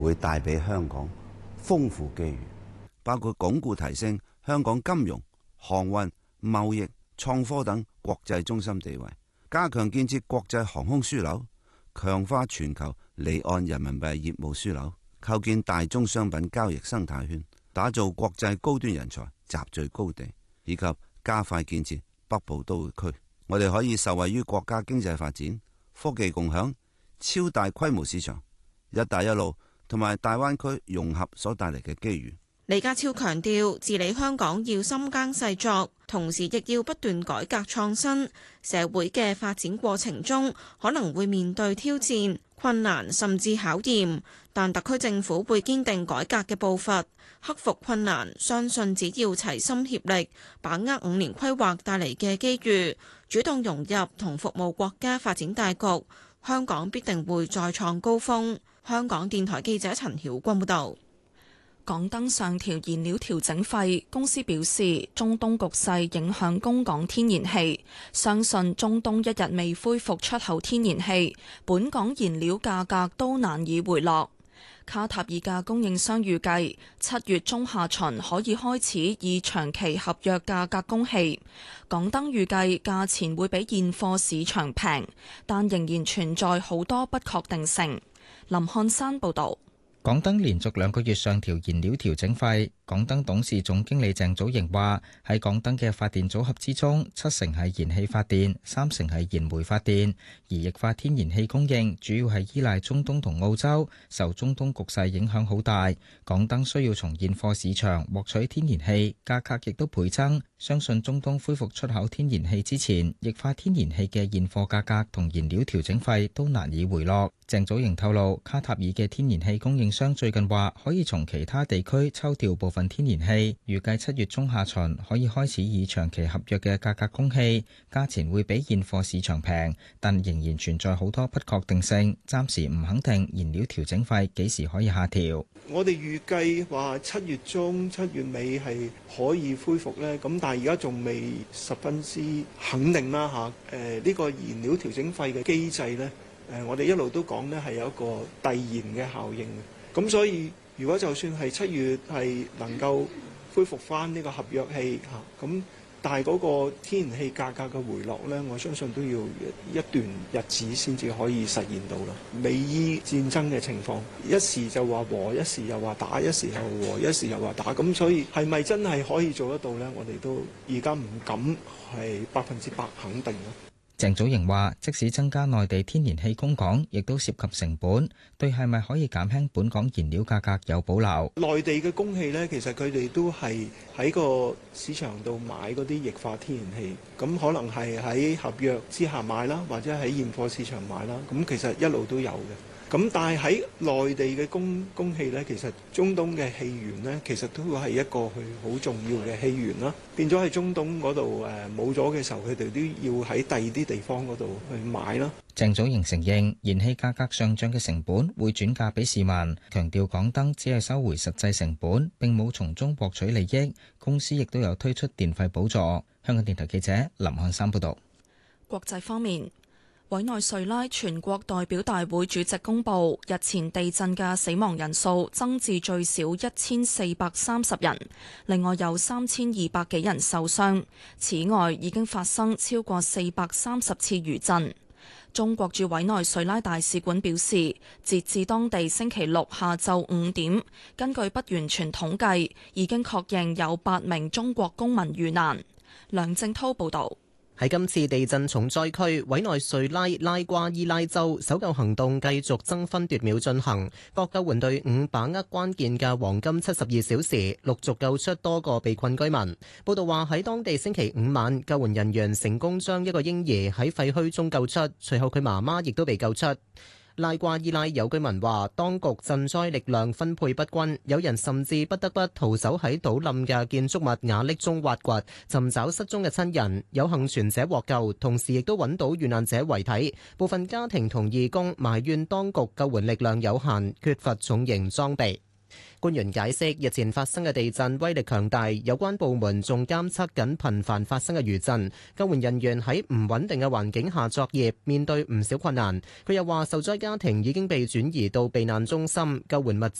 會帶俾香港豐富機遇，包括鞏固提升香港金融、航運、貿易、創科等國際中心地位，加強建設國際航空樞紐，強化全球離岸人民幣業務樞紐，構建大宗商品交易生態圈，打造國際高端人才集聚高地，以及加快建設北部都會區。我哋可以受惠於國家經濟發展、科技共享、超大規模市場、一帶一路同埋大灣區融合所帶嚟嘅機遇。 李家超強調，治理香港要深耕細作，同時亦要不斷改革創新。社會嘅發展過程中，可能會面對挑戰、困難甚至考驗，但特區政府會堅定改革嘅步伐，克服困難。相信只要齊心協力，把握5年規劃帶嚟嘅機遇，主動融入同服務國家發展大局，香港必定會再創高峰。香港電台記者陳曉君報導。 港燈上調燃料調整費，公司表示中東局勢影響供港天然氣，相信中東一日未恢復出口天然氣，本港燃料價格都難以回落。卡塔爾嘅供應商預計7月中下旬可以開始以長期合約價格供氣，港燈預計價錢會比現貨市場平，但仍然存在好多不確定性。林漢山報導。 港燈連續2個月上調燃料調整費。港燈董事總經理鄭祖瑩話：喺港燈嘅發電組合之中，7成係燃氣發電，3成係燃煤發電。而液化天然氣供應主要係依賴中東同澳洲，受中東局勢影響好大。港燈需要從現貨市場獲取天然氣，價格亦都倍增。相信中東恢復出口天然氣之前，液化天然氣嘅現貨價格同燃料調整費都難以回落。鄭祖瑩透露，卡塔爾嘅天然氣供應商最近話可以從其他地區抽調部分天然氣，預計7月中下旬可以開始以長期合約嘅價格供氣，價錢會比現貨市場平，但仍然存在好多不確定性，暫時唔肯定燃料調整費幾時可以下調。 我哋預計話7月中、7月尾係可以恢復呢，咁但係而家仲未十分之肯定啦嚇。呢個燃料調整費嘅機制呢，我哋一路都講呢係有一個遞延嘅效應嘅，咁所以如果就算係7月係能夠恢復翻呢個合約氣嚇，咁但係嗰個天然氣價格嘅回落呢，我相信都要一段日子先至可以實現到啦。美伊戰爭嘅情況，一時就話和，一時又話打，一時又和，一時又話打，咁所以係咪真係可以做得到呢？我哋都而家唔敢係100%肯定咯。 鄭祖瑩話：即使增加內地天然氣供港，亦都涉及成本，對係咪可以減輕本港燃料價格有保留。 內地嘅供氣呢，其實佢哋都係喺個市場度買嗰啲液化天然氣，咁可能係喺合約之下買啦，或者喺現貨市場買啦，咁其實一路都有嘅。咁但係喺內地嘅供氣呢，其實中東嘅氣源呢，其實都會係一個佢好重要嘅氣源啦。變咗喺中東嗰度冇咗嘅時候，佢哋都要喺第二啲地方嗰度去買啦。 鄭祖瑩承認燃氣價格上漲嘅成本會轉嫁俾市民，強調港燈只係收回實際成本，並冇從中獲取利益。公司亦都有推出電費補助。香港電台記者林漢山報導。 國際方面，委內瑞拉全國代表大會主席公布，日前地震嘅死亡人數增至最少1430人，另外有3200幾人受傷。此外，已經發生超過430次餘震。中國駐委內瑞拉大使館表示，截至當地星期六下晝5點，根據不完全統計，已經確認有8名中國公民遇難。梁正濤報道。 喺今次地震重災區委內瑞拉拉瓜伊拉州，搜救行動繼續爭分奪秒進行，各救援隊伍把握關鍵嘅黃金72小時，陸續救出多個被困居民。報道話喺當地星期5晚，救援人員成功將一個嬰兒喺廢墟中救出，隨後佢媽媽亦都被救出。拉瓜伊拉有居民話，當局賑災力量分配不均，有人甚至不得不逃走喺倒冧嘅建築物瓦礫中挖掘，尋找失蹤嘅親人。有幸存者獲救，同時亦都揾到遇難者遺體。部分家庭同義工埋怨當局救援力量有限，缺乏重型裝備。 官員解釋，日前發生嘅地震威力強大，有關部門仲監測緊頻繁發生嘅餘震。救援人員喺唔穩定嘅環境下作業，面對唔少困難。佢又話，受災家庭已經被轉移到避難中心，救援物資